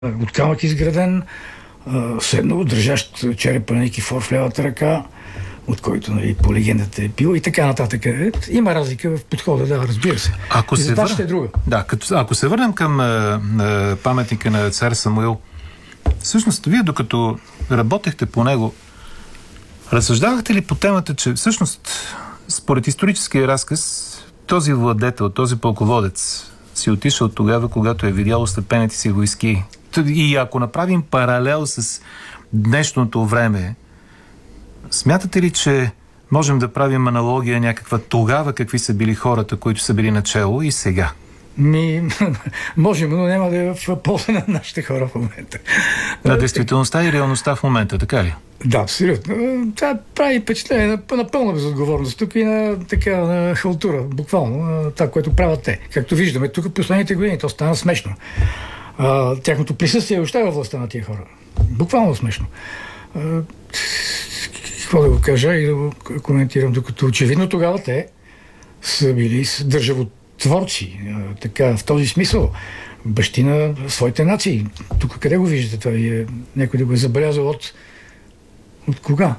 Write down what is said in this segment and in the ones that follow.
от камък изграден, седнал, държащ черепа на Никифор в лявата ръка, от който, нали, по легендата е пил и така нататък. Има разлика в подхода, да, разбира се. Ще е друга. Да, ако се върнем към паметника на цар Самуил, всъщност, вие докато работехте по него, разсъждавахте ли по темата, че всъщност, според историческия разказ, този владетел, този пълководец си отишъл тогава, когато е видял ослепените си войски. И ако направим паралел с днешното време, смятате ли, че можем да правим аналогия някаква тогава, какви са били хората, които са били начело и сега? Можем, но няма да е в полза на нашите хора в момента. На действителността и реалността в момента, така ли? Да, абсолютно. Това прави впечатление на пълна безотговорност. Тук и на халтура, буквално, това, което правят те. Както виждаме, тук в последните години то стана смешно. Тяхното присъствие въобще във властта на тия хора. Буквално смешно. Какво да го кажа и да го коментирам, докато очевидно тогава те са били държавотворци, така, в този смисъл, бащи на своите нации. Тук къде го виждате? Това някой да го е забелязал от кога?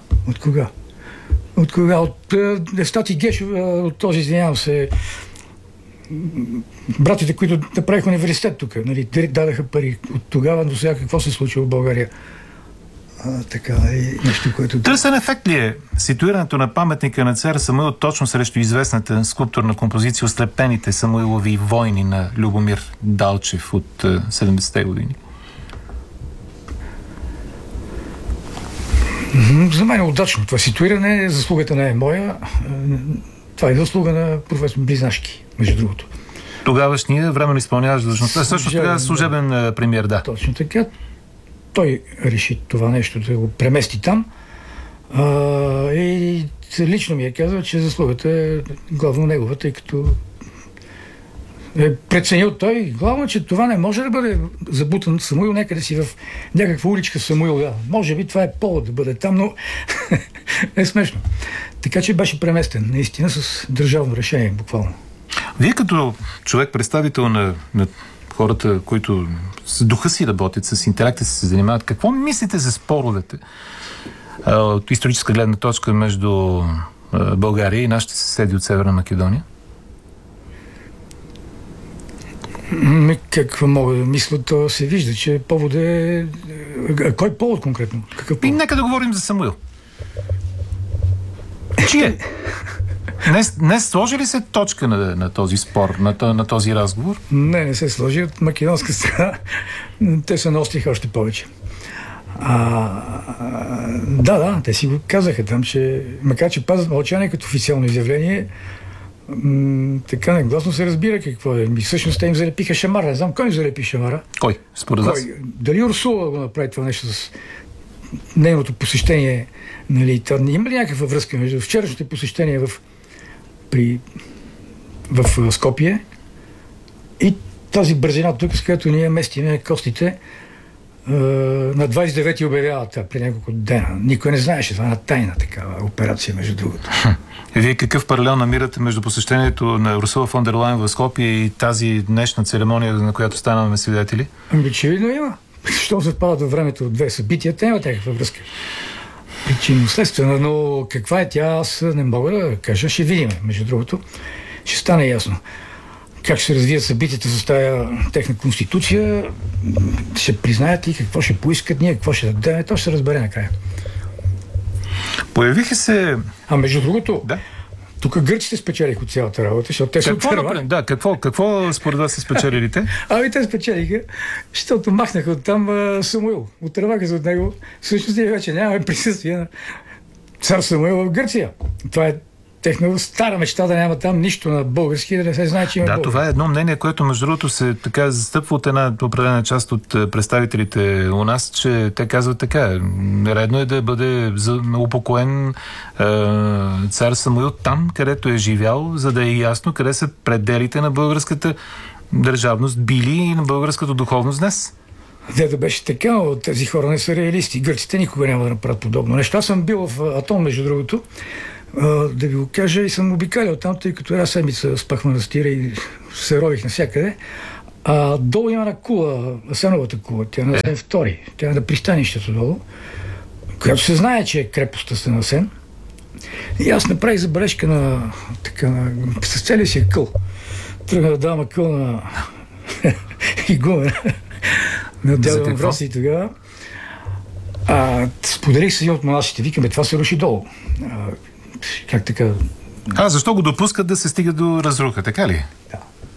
От Стати Гешов, от този, извинявам се, братите, които направиха университет тук, нали, дадаха пари. От тогава до сега какво се случва в България? Така и нещо, което... Търсен ефект ли е ситуирането на паметника на цар Самуил точно срещу известната скулптурна композиция "Ослепените Самуилови войни" на Любомир Далчев от 70-те години? За мен е удачно това ситуиране. Заслугата не е моя. Това е заслуга на професор Близнашки, между другото. Тогавашния временно изпълняващ длъжността. Също така служебен премиер, да. Точно така. Той реши това нещо да го премести там. И лично ми е казал, че заслугата е главно негова, тъй като е преценил той. Главно, че това не може да бъде забутан Самуил някъде си в някаква уличка Самуил. Да. Може би това е повод да бъде там, но е смешно. Така че беше преместен, наистина, с държавно решение, буквално. Вие като човек, представител на хората, които с духа си работят, с интелекта си се занимават, какво мислите за споровете от историческа гледна точка между България и нашите съседи от Северна Македония? Какво мога да мисля, то се вижда, че повод е... Кой повод конкретно? Какъв повод? И нека да говорим за Самуил. Чие? Не сложи ли се точка на този спор, на този разговор? Не се сложи. От македонска страна те се наостриха още повече. Да, те си го казаха там, че макар че пазят мълчание като официално изявление, така негласно се разбира какво е. Всъщност те им залепиха шамара. Не знам кой им залепи шамара. Кой? Според вас? Дали Урсула го направи това нещо с нейното посещение? Нали, има ли някаква връзка между вчерашното посещение в Скопие и тази бързина тук, с която ние местиме костите, на 29-ти обявяват при няколко дена. Никой не знаеше, това е тайна такава операция, между другото. Вие какъв паралел намирате между посещението на Урсула фон дер Лайен в Скопие и тази днешна церемония, на която станаме свидетели? Очевидно има. Щом съвпадат във времето от две събития, те имат някаква връзка. Причинно-следствена, но каква е тя, аз не мога да кажа. Ще видим, между другото. Ще стане ясно как ще се развият събитията с тая техна конституция. Ще признаят и какво ще поискат ние, какво ще дадем. То ще се разбере накрая. Появиха се... между другото, да? Тук гърците спечелиха от цялата работа, защото те са отървали. Да, какво според вас са спечелили те? Те спечелиха, защото махнаха оттам Самуил. Отърваха се от него. Всъщност ние вече нямаме присъствие на цар Самуил в Гърция. Това е техна стара мечта, да няма там нищо на български, да не се знае, че има български. Това е едно мнение, което между другото се така застъпва от една определена част от представителите у нас, че те казват така: редно е да бъде упокоен цар Самуил там, където е живял, за да е ясно къде са пределите на българската държавност били и на българската духовност днес. Да беше така, но тези хора не са реалисти. Гърците никога няма да направят подобно нещо. Аз съм бил в Атон, между другото, да ви го кажа, и съм обикалял там, тъй като една седмица спах манастира и се рових навсякъде. Долу има една кула, Асеновата кула, тя е на Асен втори, тя е на пристанището долу, която се знае, че е крепостта се на Асен. И аз направих забележка с целия си къл. Тръгна да давам къл на игумен на дядо Амвросий тогава. Споделих с един от монасите, викаме, това се руши долу. Как така? Защо го допускат да се стига до разруха, така ли? Да.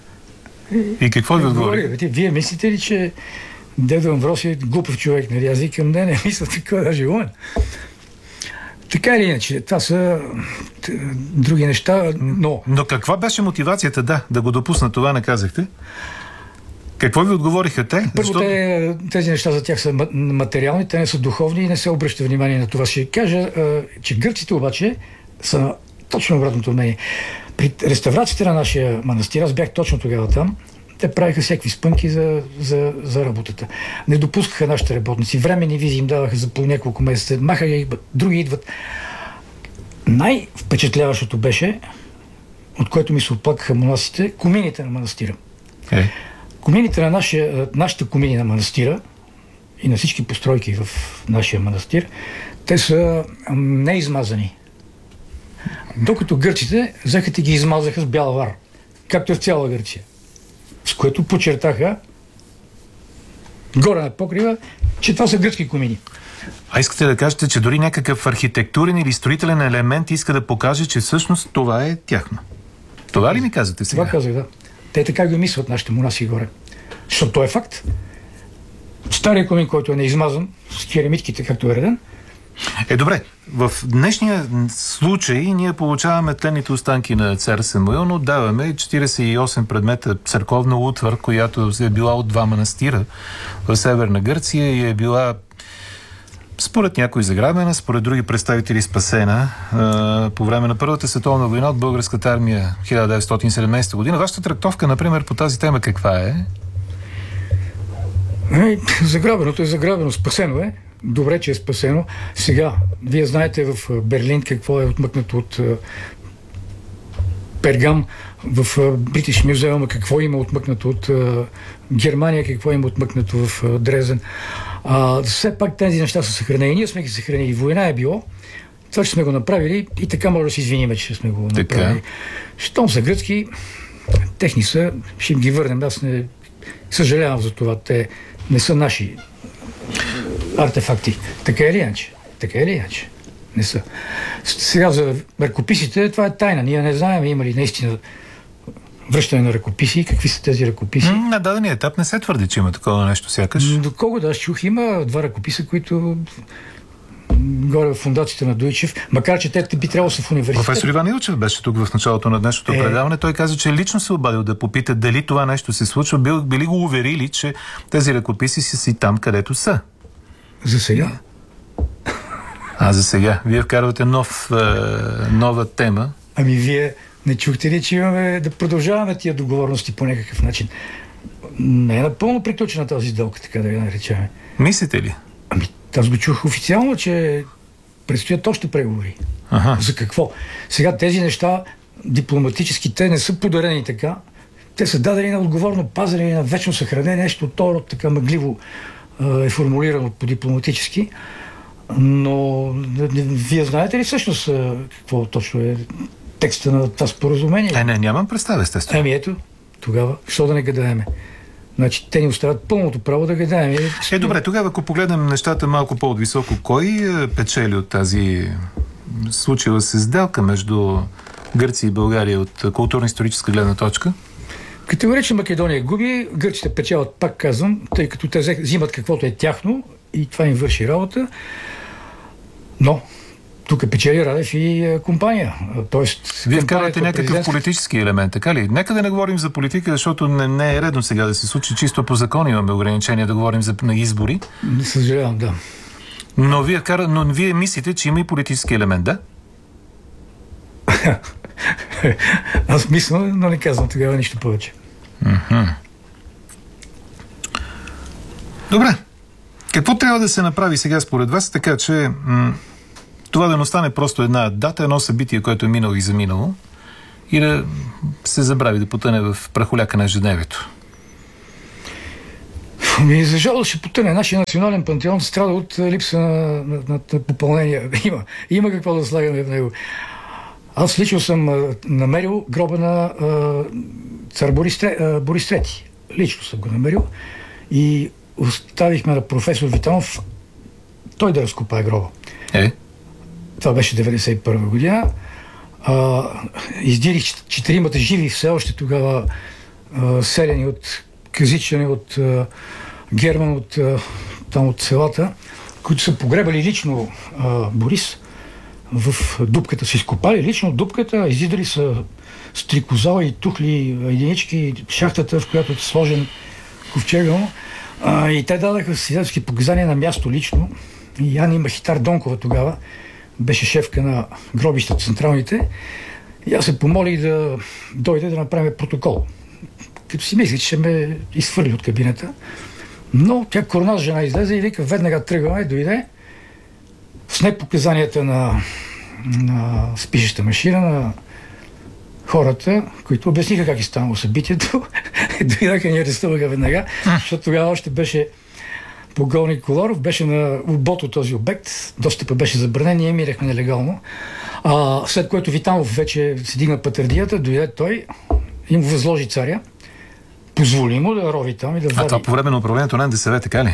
И какво ви отговори? Вие мислите ли, че дядо Амвросий е глупав човек? Нали? Аз викам, не мисля така, даже умен. Така или иначе, това са други неща, но... Но каква беше мотивацията, да го допусна това, не казахте? Какво ви отговориха те? Първо, тези неща за тях са материални, те не са духовни и не се обръща внимание на това. Ще кажа, че гърците обаче са точно обратното мнение. При реставрацията на нашия манастир, аз бях точно тогава там, те правиха всякакви спънки за работата. Не допускаха нашите работници. Временни визи им даваха за по няколко месеца. Махаха ги, други идват. Най-впечатляващото беше, от което ми се оплакаха монасите, комините на манастира. Комините на нашите комини на манастира и на всички постройки в нашия манастир, те са неизмазани. Докато гърците взеха и ги измазаха с бял вар, както е в цяла Гърция. С което подчертаха горе на покрива, че това са гръцки комини. Искате да кажете, че дори някакъв архитектурен или строителен елемент иска да покаже, че всъщност това е тяхно. Това ли ми казвате сега? Това казах, да. Те така го мислят, нашите монаси горе. Защото то е факт. Стария комин, който е неизмазан, с керамитките, както е реден. Добре. В днешния случай ние получаваме тленните останки на цар Самуил, но даваме 48 предмета църковна утвар, която е била от два манастира в Северна Гърция и е била според някои заграбена, според други представители спасена по време на Първата световна война от българската армия 1917 година. Вашата трактовка, например, по тази тема каква е? Заграбеното е заграбено, спасено е. Добре, че е спасено. Сега, вие знаете в Берлин какво е отмъкнато от Пергам, в Бритиш музеума какво има отмъкнато от Германия, какво има отмъкнато в Дрезен. Все пак тези неща са съхранени. Ние сме ги съхранили. Война е било. Това, че сме го направили и така може да се извиниме, че сме го направили. Щом са гръцки, техни са, ще им ги върнем. Аз не съжалявам за това. Те не са наши артефакти. Така или иначе. Не са. Сега за ръкописите, това е тайна. Ние не знаем има ли наистина връщане на ръкописи. Какви са тези ръкописи? На дадения етап не се твърди, че има такова нещо сякаш. Доколко аз чух, има два ръкописа, които горе в фундацията на Дуйчев, макар че те би трябвало да са в университет. Професор Иван Илчев беше тук в началото на днешното предаване. Той каза, че лично се обадил да попита дали това нещо се случва. Били го уверили, че тези ръкописи са си там, където са. За сега? За сега. Вие вкарвате нова тема. Вие не чухте ли, че имаме да продължаваме тия договорности по някакъв начин? Не е напълно приключена тази сделка, така да я наречем. Мислите ли? Аз го чух официално, че предстоят още преговори. За какво? Сега тези неща, дипломатически, те не са подарени така. Те са дадени на отговорно пазене, на вечно съхранение, нещо от този така мъгливо е формулирано по-дипломатически. Но вие знаете ли всъщност какво точно е текста на това споразумение? Не, нямам представа, естествено. Ето, тогава, що да не гадаеме? Значи, те ни оставят пълното право да гадаем. Добре, тогава, ако погледнем нещата малко по-отвисоко, кой печели от тази случила се сделка между Гърция и България от културно-историческа гледна точка? Категорично Македония губи, гърците печелят, пак казвам, тъй като те взимат каквото е тяхно и това им върши работа. Но тук печели Радев и компания. Вие вкарвате някакъв политически елемент, така ли? Нека да не говорим за политика, защото не е редно сега да се случи. Чисто по закон имаме ограничения да говорим на избори. Не съжалявам, да. Но вие мислите, че има и политически елемент, да? Аз мисля, но не казвам тогава нищо повече. Добре. Какво трябва да се направи сега според вас, така че това да не остане просто една дата, едно събитие, което е минало и заминало и да се забрави, да потъне в прахоляка на ежедневието? За жалост ще потъне. Нашия национален пантеон страда от липса на попълнение. Има какво да слагаме в него. Аз лично съм намерил гроба на цар Борис Трети. Лично съм го намерил и оставихме на професор Витанов той да разкопае гроба. Това беше 1991 година. Издирих 4 живи все още тогава селени от Казичани, от Герман, от селата, които са погребали лично Борис в дупката, си изкопали лично дупката, изидали са стрикозала и тухли единички, шахтата, в която е сложен ковчега му. И те дадаха свидетелски показания на място лично. И Ани Махитар Донкова тогава беше шефка на гробищата централните. И аз се помолих да дойде да направим протокол. Като си мислих, че ще ме изхвърли от кабинета. Но тя корона жена излезе и вика, веднага тръгваме, дойде. Сне показанията на спишеща машина, на хората, които обясниха как е станало събитието. Дойдаха ни арестуваха веднага, защото тогава още беше полковник Колоров, беше на обото този обект, достъпът беше забранен, ние мирахме нелегално. След което Витанов вече се дигна патърдията, дойде той и му възложи царя, позволи му да рови там и да вади. Това по време на управлението на НДСВ, така ли?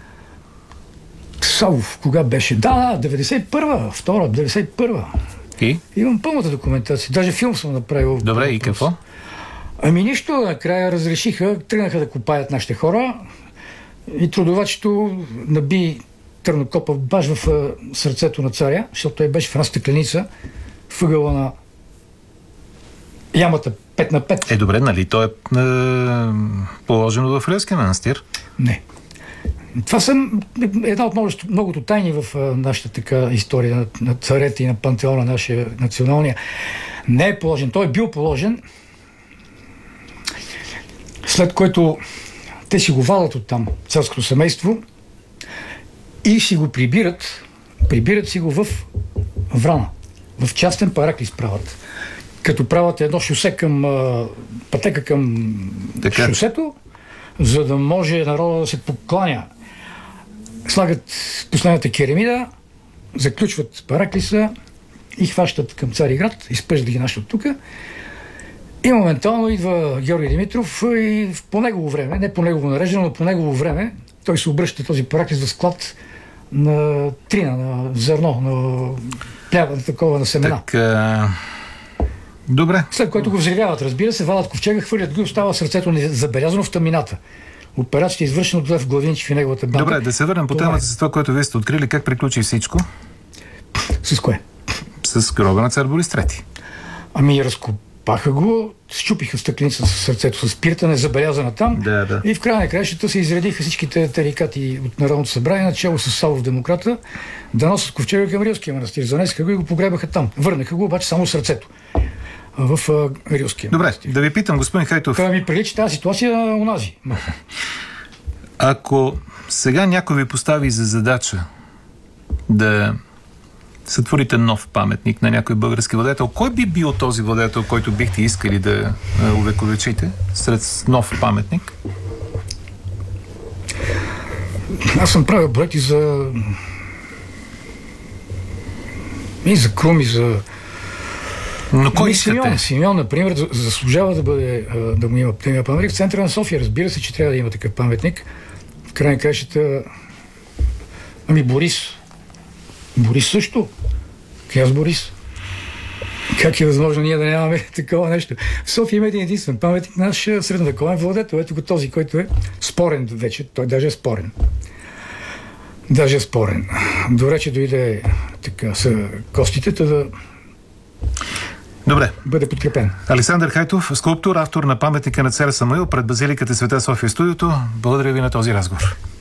Савов, кога беше? Да, 91-а. И? Имам пълната документация. Даже филм съм направил. Добре, и какво? Ами нищо, накрая разрешиха, тръгнаха да копаят нашите хора и трудовачето наби търнокопа баш в сърцето на царя, защото той беше в една стъкленица въгъла на ямата 5 на 5. Добре, нали? То е положено в Рилския манастир? Не. Това са една от многото тайни в нашата така история на царете и на пантеона, нашия националния. Не е положен. Той е бил положен, след което те си го валят от там, царското семейство, и си го прибират си го в Врана. В частен параклис правят. Като правят едно шосе към пътека към шосето, за да може народа да се покланя. Слагат последната керамида, заключват параклиса и хващат към Цариград, изпъждат ги наши от тук. И моментално идва Георги Димитров и по негово време, не по негово нареждане, но по негово време, той се обръща този параклис в склад на трина, на зърно, на плява, такова, на семена. Добре. След което го взривяват, разбира се, валят ковчега, хвърлят го и остава сърцето незабелязано в тъмнината. Операцията е извършена в Главинчев и неговата банда. Добре, да се върнем по темата с това, което вие сте открили. Как приключи всичко? С кое? С гроба на цар Борис Трети. Ами разкопаха го, счупиха стъкленица с сърцето с спирта, незабелязана там. Да. И в края на краищата се изредиха всичките тарикати от Народното събрание, начало с Савов демократа, да носят ковчега към Рилския манастир. Занесаха го и го погребаха там. Върнаха го обаче само сърцето в Рилския манастир. Добре, да ви питам, господин Хайтов. Това ми прилича тази ситуация онази. Ако сега някой ви постави за задача да сътворите нов паметник на някой български владетел, кой би бил този владетел, който бихте искали да увековечите сред нов паметник? Аз съм правил проекти за Крум, и за... Но кой искате? Симеон, например, заслужава да бъде, да му има паметник в центъра на София. Разбира се, че трябва да има такъв паметник. В край на краищата... Ами Борис. Борис също. Княз Борис. Как е възможно ние да нямаме такова нещо? В София има един единствен паметник, наш средновековен владетел. Ето го този, който е спорен вече. Той даже е спорен. Добре, че дойде така са костите, да добре. Бъде подкрепен. Александър Хайтов, скулптор, автор на паметника на цар Самуил пред базиликата Света София студиото. Благодаря ви на този разговор.